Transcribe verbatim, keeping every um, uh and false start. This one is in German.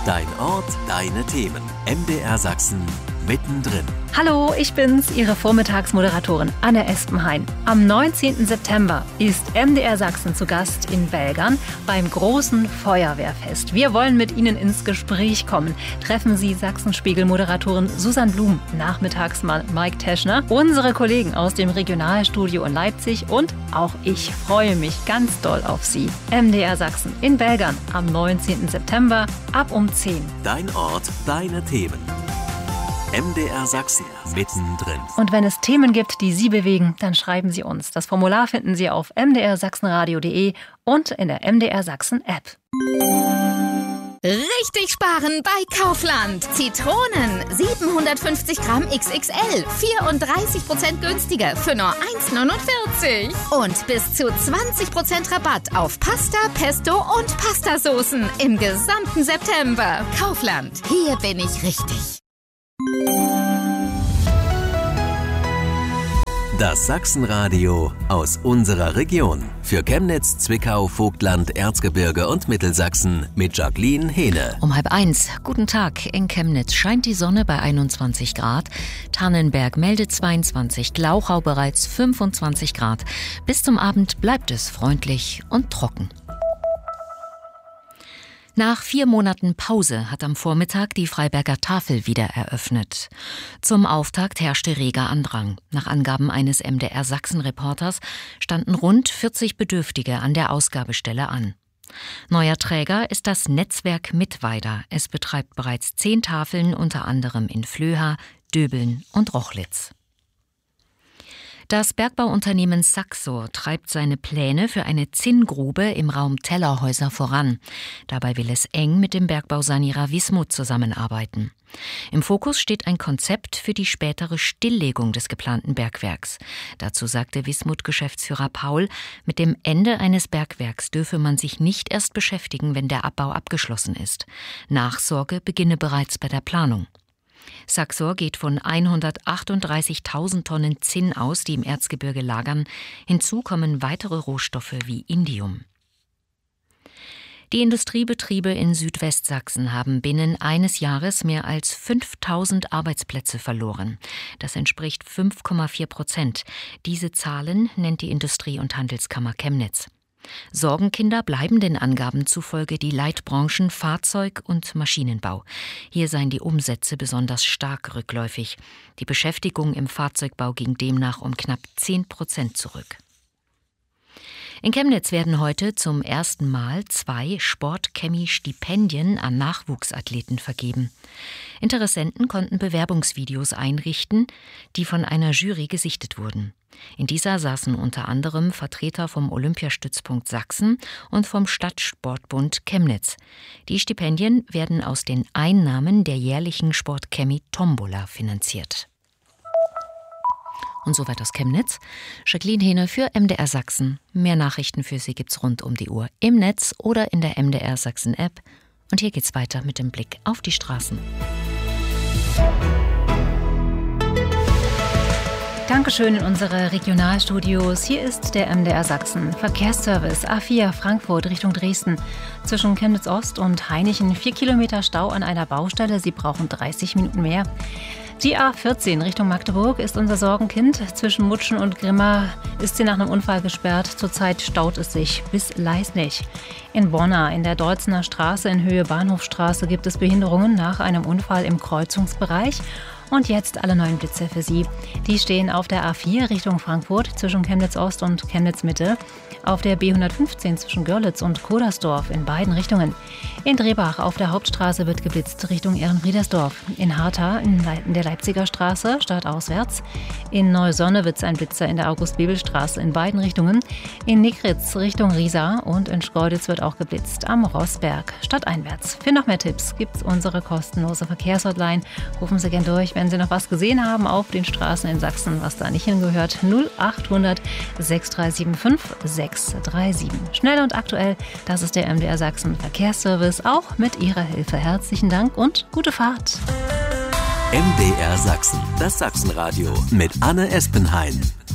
Dein Ort, deine Themen. M D R Sachsen mittendrin. Hallo, ich bin's, Ihre Vormittagsmoderatorin Anne Espenhain. Am neunzehnten September ist M D R Sachsen zu Gast in Belgern beim großen Feuerwehrfest. Wir wollen mit Ihnen ins Gespräch kommen. Treffen Sie Sachsenspiegel-Moderatorin Susanne Blum, Nachmittagsmann Mike Teschner, unsere Kollegen aus dem Regionalstudio in Leipzig und auch ich freue mich ganz doll auf Sie. M D R Sachsen in Belgern am neunzehnten September ab um zehn. Dein Ort, deine Themen. M D R Sachsen mittendrin. Und wenn es Themen gibt, die Sie bewegen, dann schreiben Sie uns. Das Formular finden Sie auf m d r sachsenradio punkt d e und in der M D R Sachsen App. Richtig sparen bei Kaufland. Zitronen siebenhundertfünfzig Gramm X X L, vierunddreißig Prozent günstiger für nur eins neunundvierzig. Und bis zu zwanzig Prozent Rabatt auf Pasta, Pesto und Pastasoßen im gesamten September. Kaufland, hier bin ich richtig. Das Sachsenradio aus unserer Region. Für Chemnitz, Zwickau, Vogtland, Erzgebirge und Mittelsachsen mit Jacqueline Hehne. Um halb eins. Guten Tag. In Chemnitz scheint die Sonne bei einundzwanzig Grad. Tannenberg meldet zweiundzwanzig, Glauchau bereits fünfundzwanzig Grad. Bis zum Abend bleibt es freundlich und trocken. Nach vier Monaten Pause hat am Vormittag die Freiberger Tafel wieder eröffnet. Zum Auftakt herrschte reger Andrang. Nach Angaben eines M D R Sachsen-Reporters standen rund vierzig Bedürftige an der Ausgabestelle an. Neuer Träger ist das Netzwerk Mittweida. Es betreibt bereits zehn Tafeln, unter anderem in Flöha, Döbeln und Rochlitz. Das Bergbauunternehmen Saxor treibt seine Pläne für eine Zinngrube im Raum Tellerhäuser voran. Dabei will es eng mit dem Bergbausanierer Wismut zusammenarbeiten. Im Fokus steht ein Konzept für die spätere Stilllegung des geplanten Bergwerks. Dazu sagte Wismut-Geschäftsführer Paul, mit dem Ende eines Bergwerks dürfe man sich nicht erst beschäftigen, wenn der Abbau abgeschlossen ist. Nachsorge beginne bereits bei der Planung. Saxor geht von hundertachtunddreißigtausend Tonnen Zinn aus, die im Erzgebirge lagern. Hinzu kommen weitere Rohstoffe wie Indium. Die Industriebetriebe in Südwestsachsen haben binnen eines Jahres mehr als fünftausend Arbeitsplätze verloren. Das entspricht fünf Komma vier Prozent. Diese Zahlen nennt die Industrie- und Handelskammer Chemnitz. Sorgenkinder bleiben den Angaben zufolge die Leitbranchen Fahrzeug- und Maschinenbau. Hier seien die Umsätze besonders stark rückläufig. Die Beschäftigung im Fahrzeugbau ging demnach um knapp zehn Prozent zurück. In Chemnitz werden heute zum ersten Mal zwei Sport-Chemie-Stipendien an Nachwuchsathleten vergeben. Interessenten konnten Bewerbungsvideos einrichten, die von einer Jury gesichtet wurden. In dieser saßen unter anderem Vertreter vom Olympiastützpunkt Sachsen und vom Stadtsportbund Chemnitz. Die Stipendien werden aus den Einnahmen der jährlichen Sport-Chemie-Tombola finanziert. Und soweit aus Chemnitz. Jacqueline Hehne für M D R Sachsen. Mehr Nachrichten für Sie gibt's rund um die Uhr im Netz oder in der M D R Sachsen App. Und hier geht's weiter mit dem Blick auf die Straßen. Dankeschön in unsere Regionalstudios. Hier ist der M D R Sachsen Verkehrsservice A vier Frankfurt Richtung Dresden. Zwischen Chemnitz Ost und Hainichen vier Kilometer Stau an einer Baustelle. Sie brauchen dreißig Minuten mehr. Die A vierzehn Richtung Magdeburg ist unser Sorgenkind. Zwischen Mutschen und Grimma ist sie nach einem Unfall gesperrt. Zurzeit staut es sich bis Leisnig. In Bonna in der Deutzener Straße in Höhe Bahnhofstraße gibt es Behinderungen nach einem Unfall im Kreuzungsbereich. Und jetzt alle neuen Blitze für Sie. Die stehen auf der A vier Richtung Frankfurt zwischen Chemnitz Ost und Chemnitz Mitte, auf der B hundertfünfzehn zwischen Görlitz und Kodersdorf in beiden Richtungen. In Drehbach auf der Hauptstraße wird geblitzt Richtung Ehrenfriedersdorf. In Hartha in der Leipziger Straße stadtauswärts. In Neusonne wird es ein Blitzer in der August-Bebel-Straße in beiden Richtungen. In Nickritz Richtung Riesa und in Schkeuditz wird auch geblitzt am Rossberg stadteinwärts. Für noch mehr Tipps gibt es unsere kostenlose Verkehrshotline. Rufen Sie gern durch, wenn Sie noch was gesehen haben auf den Straßen in Sachsen, was da nicht hingehört. null achthundert sechs drei sieben fünf sechs drei sieben. Schnell und aktuell, das ist der M D R Sachsen Verkehrsservice, auch mit Ihrer Hilfe. Herzlichen Dank und gute Fahrt. M D R Sachsen, das Sachsenradio mit Anne Espenhain.